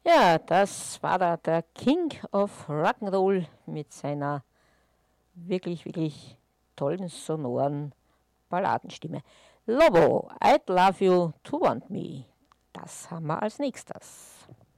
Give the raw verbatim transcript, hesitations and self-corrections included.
Ja, das war da der King of Rock'n'Roll mit seiner wirklich, wirklich tollen, sonoren Balladenstimme. Lobo, I'd Love You to Want Me. Das haben wir als nächstes.